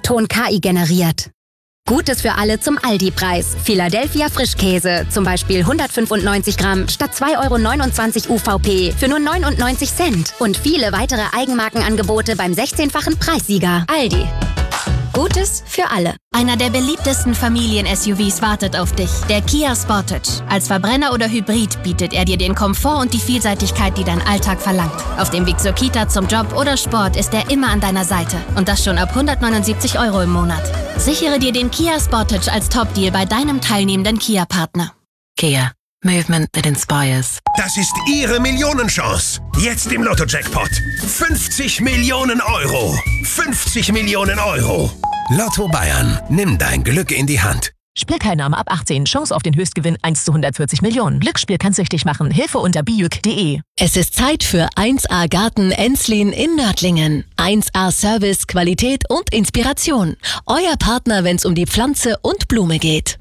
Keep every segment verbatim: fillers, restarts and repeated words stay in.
Ton K I generiert. Gutes für alle zum Aldi-Preis. Philadelphia Frischkäse, zum Beispiel hundertfünfundneunzig Gramm statt zwei Euro neunundzwanzig U V P für nur neunundneunzig Cent. Und viele weitere Eigenmarkenangebote beim sechzehnfachen Preissieger. Aldi. Gutes für alle. Einer der beliebtesten Familien-S U Vs wartet auf dich. Der Kia Sportage. Als Verbrenner oder Hybrid bietet er dir den Komfort und die Vielseitigkeit, die dein Alltag verlangt. Auf dem Weg zur Kita, zum Job oder Sport ist er immer an deiner Seite. Und das schon ab hundertneunundsiebzig Euro im Monat. Sichere dir den Kia Sportage als Top-Deal bei deinem teilnehmenden Kia-Partner. Kia. Movement that inspires. Das ist Ihre Millionenchance. Jetzt im Lotto-Jackpot. fünfzig Millionen Euro. fünfzig Millionen Euro. Lotto Bayern. Nimm dein Glück in die Hand. Spielteilnahme ab achtzehn. Chance auf den Höchstgewinn eins zu hundertvierzig Millionen. Glücksspiel kann süchtig machen. Hilfe unter bijuk punkt de. Es ist Zeit für eins A Garten Enslin in Nördlingen. eins A Service, Qualität und Inspiration. Euer Partner, wenn es um die Pflanze und Blume geht.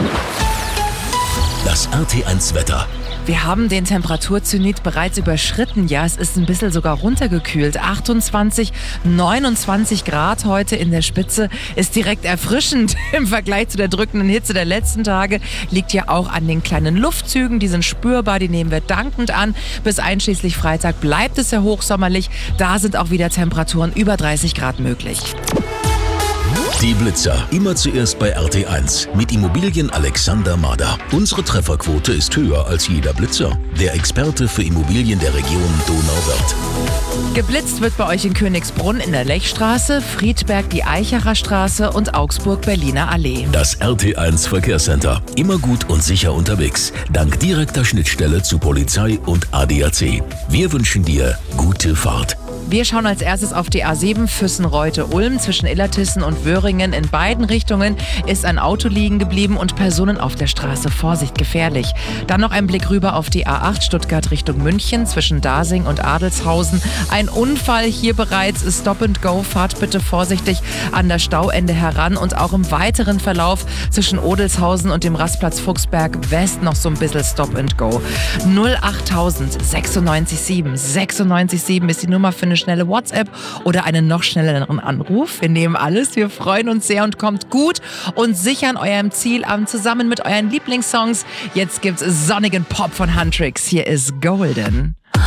Das R T eins Wetter. Wir haben den Temperaturzenit bereits überschritten. Ja, es ist ein bisschen sogar runtergekühlt. achtundzwanzig, neunundzwanzig Grad heute in der Spitze ist direkt erfrischend im Vergleich zu der drückenden Hitze der letzten Tage. Liegt ja auch an den kleinen Luftzügen, die sind spürbar, die nehmen wir dankend an. Bis einschließlich Freitag bleibt es ja hochsommerlich. Da sind auch wieder Temperaturen über dreißig Grad möglich. Die Blitzer. Immer zuerst bei R T eins. Mit Immobilien Alexander Mader. Unsere Trefferquote ist höher als jeder Blitzer. Der Experte für Immobilien der Region Donauwörth. Geblitzt wird bei euch in Königsbrunn in der Lechstraße, Friedberg die Eichacher Straße und Augsburg-Berliner Allee. Das R T eins Verkehrscenter. Immer gut und sicher unterwegs. Dank direkter Schnittstelle zu Polizei und A D A C. Wir wünschen dir gute Fahrt. Wir schauen als erstes auf die A sieben Füssen-Reute-Ulm. Zwischen Illertissen und Wöhringen in beiden Richtungen ist ein Auto liegen geblieben und Personen auf der Straße. Vorsicht, gefährlich. Dann noch ein Blick rüber auf die A acht Stuttgart Richtung München zwischen Dasing und Adelshausen. Ein Unfall hier bereits. Stop and Go. Fahrt bitte vorsichtig an das Stauende heran und auch im weiteren Verlauf zwischen Odelshausen und dem Rastplatz Fuchsberg West noch so ein bisschen Stop and Go. null achttausend sechsundneunzig sieben sechsundneunzig sieben ist die Nummer für eine schnelle WhatsApp oder einen noch schnelleren Anruf. Wir nehmen alles. Wir freuen uns sehr und kommt gut und sicher an eurem Ziel an, zusammen mit euren Lieblingssongs. Jetzt gibt's sonnigen Pop von Huntrix. Hier ist Golden.